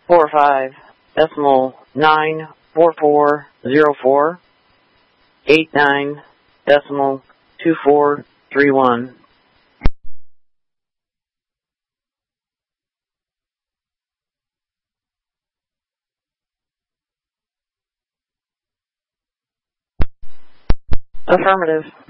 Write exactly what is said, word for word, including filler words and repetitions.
four five decimal nine four four zero four eight nine decimal two four three one. Affirmative.